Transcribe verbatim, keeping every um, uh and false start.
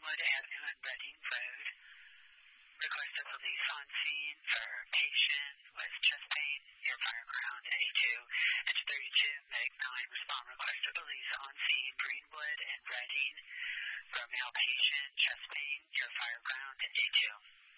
Greenwood Avenue and Reading Road. Requested police on scene for patient with chest pain, near Fireground A two. Engine thirty-two, Medic nine, respond requested police on scene, Greenwood and Reading, for male patient, chest pain, near Fireground A two.